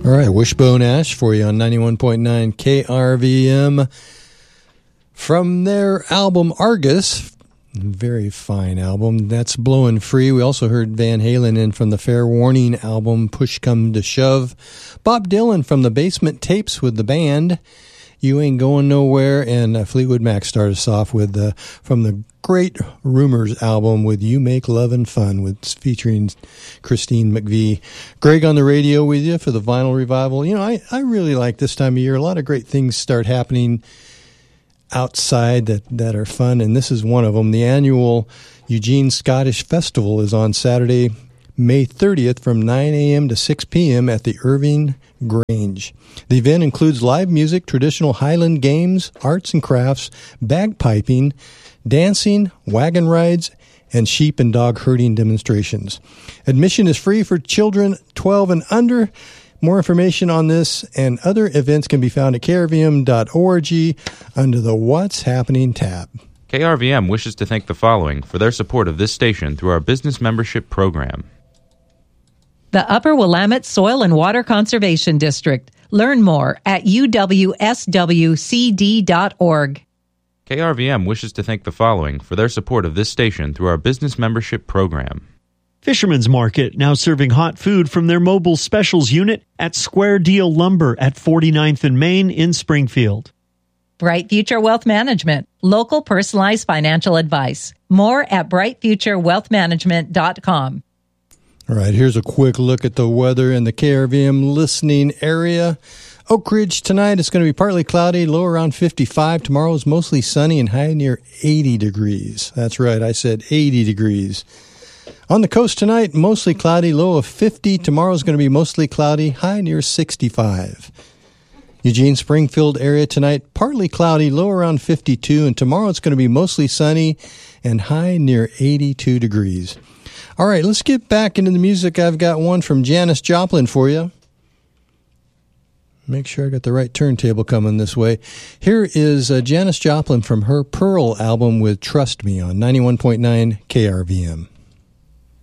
All right, Wishbone Ash for you on 91.9 KRVM. From their album Argus, very fine album, that's Blowin' Free. We also heard Van Halen in from the Fair Warning album Push Come to Shove. Bob Dylan from the Basement Tapes with the band You Ain't Going Nowhere, and Fleetwood Mac started us off with from the great Rumors album with You Make Lovin' Fun, with featuring Christine McVie. Greg on the radio with you for the Vinyl Revival. You know, I really like this time of year. A lot of great things start happening outside that are fun, and this is one of them. The annual Eugene Scottish Festival is on Saturday, May 30th from 9 a.m. to 6 p.m. at the Irving Grange. The event includes live music, traditional Highland games, arts and crafts, bagpiping, dancing, wagon rides, and sheep and dog herding demonstrations. Admission is free for children 12 and under. More information on this and other events can be found at krvm.org under the What's Happening tab. KRVM wishes to thank the following for their support of this station through our business membership program. The Upper Willamette Soil and Water Conservation District. Learn more at uwswcd.org. KRVM wishes to thank the following for their support of this station through our business membership program. Fisherman's Market, now serving hot food from their mobile specials unit at Square Deal Lumber at 49th and Main in Springfield. Bright Future Wealth Management, local personalized financial advice. More at brightfuturewealthmanagement.com. All right, here's a quick look at the weather in the KRVM listening area. Oak Ridge tonight, it's going to be partly cloudy, low around 55. Tomorrow is mostly sunny and high near 80 degrees. That's right, I said 80 degrees. On the coast tonight, mostly cloudy, low of 50. Tomorrow is going to be mostly cloudy, high near 65. Eugene, Springfield area tonight, partly cloudy, low around 52. And tomorrow it's going to be mostly sunny and high near 82 degrees. All right, let's get back into the music. I've got one from Janis Joplin for you. Make sure I got the right turntable coming this way. Here is Janis Joplin from her Pearl album with Trust Me on 91.9 KRVM.